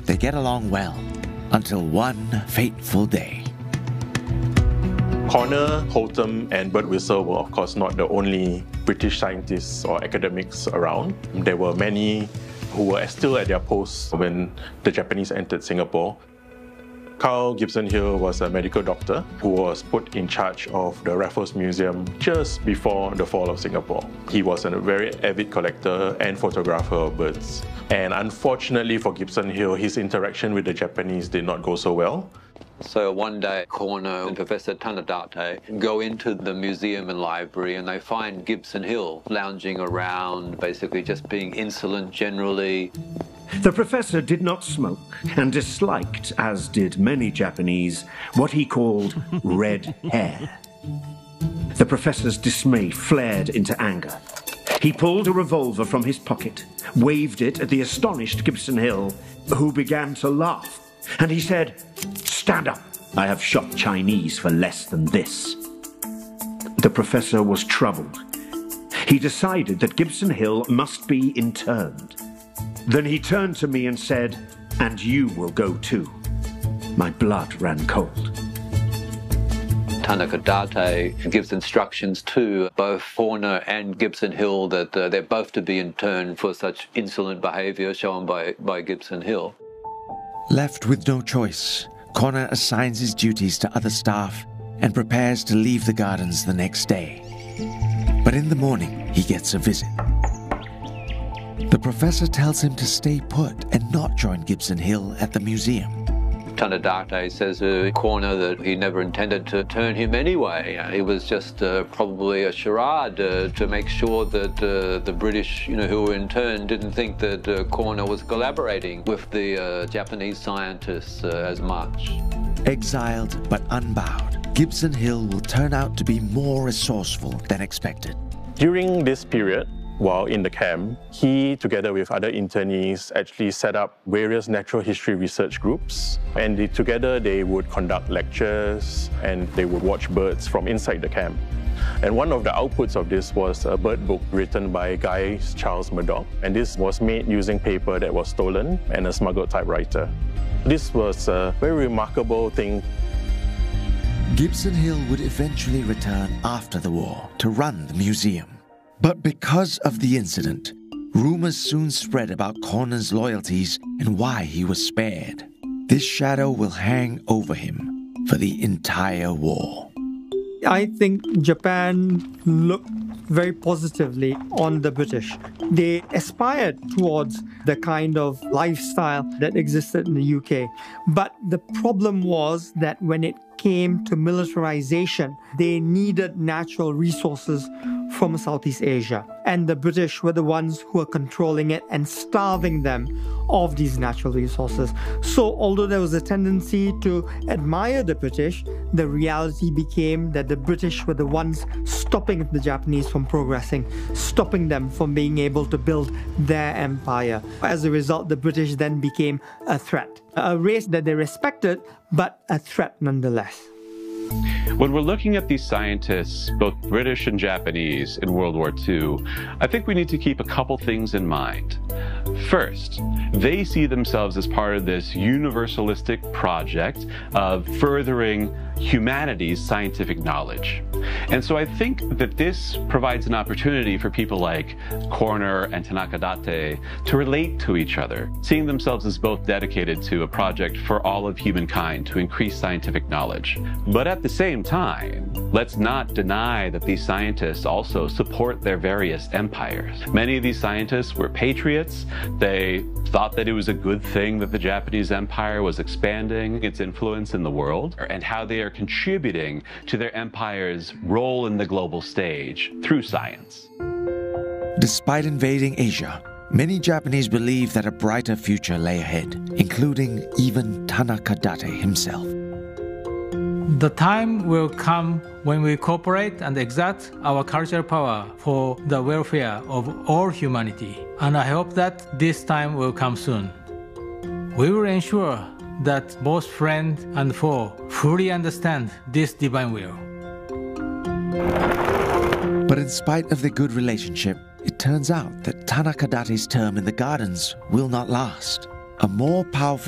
they get along well, until one fateful day. Corner, Holtham, and Birdwhistle were, of course, not the only British scientists or academics around. There were many who were still at their posts when the Japanese entered Singapore. Carl Gibson Hill was a medical doctor who was put in charge of the Raffles Museum just before the fall of Singapore. He was a very avid collector and photographer of birds. And unfortunately for Gibson Hill, his interaction with the Japanese did not go so well. So one day, Corner and Professor Tanadate go into the museum and library and they find Gibson Hill lounging around, basically just being insolent generally. The professor did not smoke and disliked, as did many Japanese, what he called red hair. The professor's dismay flared into anger. He pulled a revolver from his pocket, waved it at the astonished Gibson Hill, who began to laugh, and he said, "Stand up. I have shot Chinese for less than this." The professor was troubled. He decided that Gibson Hill must be interned. Then he turned to me and said, "And you will go too." My blood ran cold. Tanaka Date gives instructions to both Corner and Gibson Hill that they're both to be interned for such insolent behavior shown by Gibson Hill. Left with no choice, Corner assigns his duties to other staff and prepares to leave the gardens the next day. But in the morning, he gets a visit. The professor tells him to stay put and not join Gibson Hill at the museum. Tanadate says to Corner that he never intended to turn him anyway. It was just probably a charade to make sure that the British, who were interned, didn't think that Corner was collaborating with the Japanese scientists as much. Exiled but unbowed, Gibson Hill will turn out to be more resourceful than expected. During this period, while in the camp, he, together with other internees, actually set up various natural history research groups. And together they would conduct lectures and they would watch birds from inside the camp. And one of the outputs of this was a bird book written by Guy Charles Murdoch. And this was made using paper that was stolen and a smuggled typewriter. This was a very remarkable thing. Gibson Hill would eventually return after the war to run the museum. But because of the incident, rumors soon spread about Corner's loyalties and why he was spared. This shadow will hang over him for the entire war. I think Japan looked very positively on the British. They aspired towards the kind of lifestyle that existed in the UK. But the problem was that when it came to militarization, they needed natural resources from Southeast Asia. And the British were the ones who were controlling it and starving them of these natural resources. So although there was a tendency to admire the British, the reality became that the British were the ones stopping the Japanese from progressing, stopping them from being able to build their empire. As a result, the British then became a threat. A race that they respected, but a threat nonetheless. When we're looking at these scientists, both British and Japanese, in World War II, I think we need to keep a couple things in mind. First, they see themselves as part of this universalistic project of furthering humanity's scientific knowledge. And so I think that this provides an opportunity for people like Corner and Tanaka Date to relate to each other, seeing themselves as both dedicated to a project for all of humankind to increase scientific knowledge. But at the same time, let's not deny that these scientists also support their various empires. Many of these scientists were patriots. They thought that it was a good thing that the Japanese Empire was expanding its influence in the world, and how they are contributing to their empire's role in the global stage through science. Despite invading Asia, many Japanese believe that a brighter future lay ahead, including even Tanaka Date himself. The time will come when we cooperate and exert our cultural power for the welfare of all humanity. And I hope that this time will come soon. We will ensure that both friend and foe fully understand this divine will. But in spite of the good relationship, it turns out that Tanaka Date's term in the gardens will not last. A more powerful